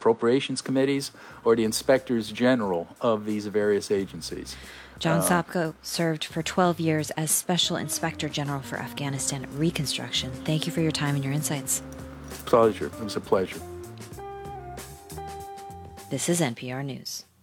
appropriations committees or the inspectors general of these various agencies. John Sopko served for 12 years as Special Inspector General for Afghanistan Reconstruction. Thank you for your time and your insights. Pleasure. It was a pleasure. This is NPR News.